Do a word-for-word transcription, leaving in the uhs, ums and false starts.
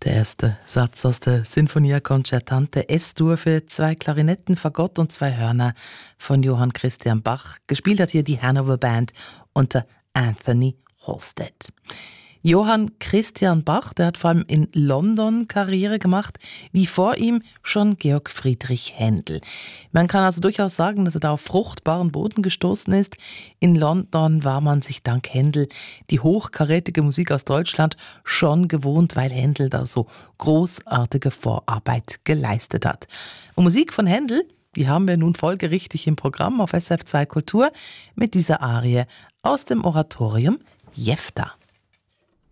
Der erste Satz aus der Sinfonia Concertante S-Dur für zwei Klarinetten, Fagott und zwei Hörner von Johann Christian Bach. Gespielt hat hier die Hanover Band unter Anthony Halstead. Johann Christian Bach, der hat vor allem in London Karriere gemacht, wie vor ihm schon Georg Friedrich Händel. Man kann also durchaus sagen, dass er da auf fruchtbaren Boden gestoßen ist. In London war man sich dank Händel die hochkarätige Musik aus Deutschland schon gewohnt, weil Händel da so großartige Vorarbeit geleistet hat. Und Musik von Händel, die haben wir nun folgerichtig im Programm auf S R F zwei Kultur mit dieser Arie aus dem Oratorium Jefta.